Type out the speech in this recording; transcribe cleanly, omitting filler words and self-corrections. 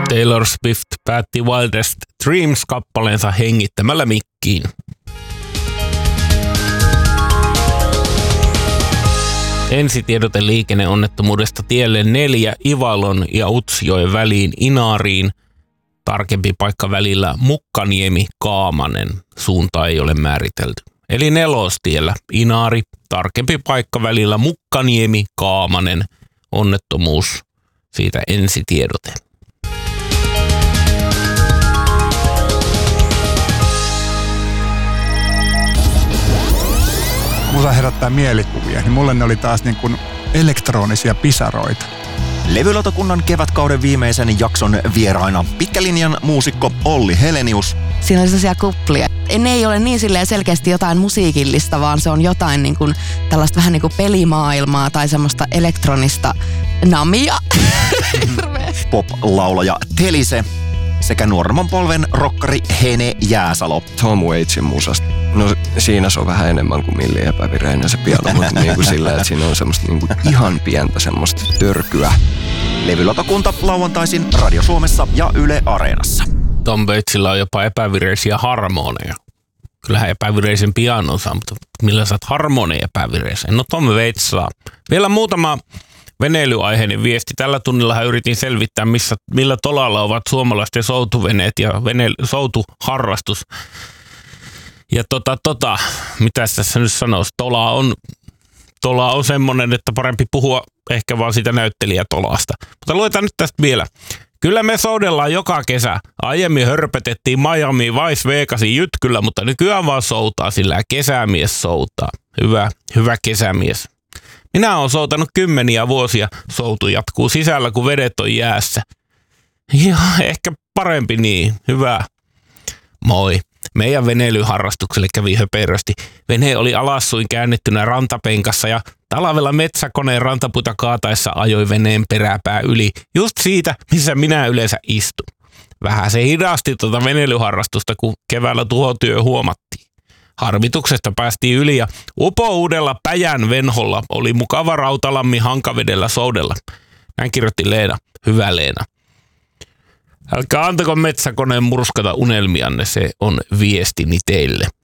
Taylor Swift päätti Wildest Dreams-kappaleensa hengittämällä mikkiin. Ensitiedote liikenneonnettomuudesta tielle 4 Ivalon ja Utsjoen väliin Inaariin. Tarkempi paikka välillä Mukkaniemi-Kaamanen. Suunta ei ole määritelty. Eli Nelostiellä Inaari. Tarkempi paikka välillä Mukkaniemi-Kaamanen. Onnettomuus. Siitä ensitiedote. Musa herättää mielikuvia, niin mulle ne oli taas niin kuin elektronisia pisaroita. Levylautakunnan kevätkauden viimeisen jakson vieraina pitkälinjan muusikko Olli Helenius. Siinä oli sellaisia kuplia. Ne ei ole niin silleen selkeästi jotain musiikillista, vaan se on jotain niin kuin tällaista vähän niin kuin pelimaailmaa tai semmoista elektronista namia. Pop-laulaja Telise sekä nuoremman polven rokkari Hene Jääsalo. Tom Waitsin musasta. No siinä se on vähän enemmän kuin millin epävireinen se piano, mutta niin kuin sillä, että siinä on semmoista niin kuin ihan pientä semmoista törkyä. Levylautakunta lauantaisin Radio Suomessa ja Yle Areenassa. Tom Waitsilla on jopa epävireisiä harmoneja. Kyllähän epävireisen pianon saa, mutta millä saat harmoneja epävireisen? No Tom Waits saa. Vielä muutama veneilyaiheinen viesti. Tällä tunnillahan yritin selvittää, millä tolalla ovat suomalaisten soutuveneet ja soutuharrastus. Ja mitä tässä nyt sanoisi? Tola on semmoinen, että parempi puhua ehkä vaan siitä näyttelijätolasta. Mutta luetaan nyt tästä vielä. Kyllä me soudellaan joka kesä. Aiemmin hörpötettiin Miami Vice Vegasin jytkyllä, mutta nykyään vaan soutaa, sillä kesämies soutaa. Hyvä kesämies. Minä olen soutanut 10 vuosia. Soutu jatkuu sisällä, kun vedet on jäässä. Ja ehkä parempi niin. Hyvä. Moi. Meidän veneilyharrastukselle kävi höperösti. Vene oli alassuin käännettynä rantapenkassa ja talvella metsäkoneen rantapuita kaataessa ajoi veneen peräpää yli. Just siitä, missä minä yleensä istun. Vähän se hidasti tuota veneilyharrastusta, kun keväällä tuhotyö huomattiin. Harmituksesta päästiin yli ja upouudella Päjän venholla oli mukava Rautalammi Hankavedellä soudella. Näin kirjoitti Leena. Hyvä Leena. Älkää antako metsäkoneen murskata unelmianne, se on viestini teille.